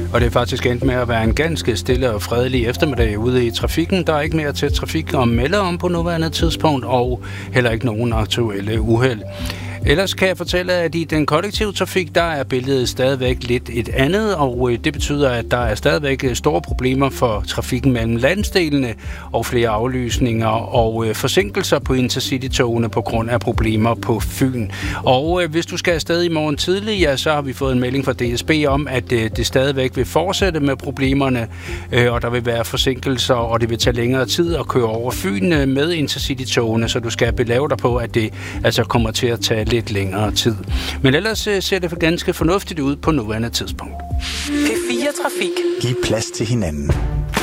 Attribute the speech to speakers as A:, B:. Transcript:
A: Og det er faktisk endt med at være en ganske stille og fredelig eftermiddag ude i trafikken. Der er ikke mere til trafik og melder om på nuværende tidspunkt, og heller ikke nogen aktuelle uheld. Ellers kan jeg fortælle, at i den kollektive trafik, der er billedet stadigvæk lidt et andet, og det betyder, at der er stadigvæk store problemer for trafikken mellem landsdelene, og flere aflysninger og forsinkelser på Intercity-togene på grund af problemer på Fyn. Og hvis du skal afsted i morgen tidlig, ja, så har vi fået en melding fra DSB om, at det stadigvæk vil fortsætte med problemerne, og der vil være forsinkelser, og det vil tage længere tid at køre over Fyn med Intercity-togene, så du skal belave dig på, at det altså kommer til at tage lidt længere tid. Men ellers ser det ganske fornuftigt ud på nuværende tidspunkt.
B: P4 Trafik.
C: Giv plads til hinanden.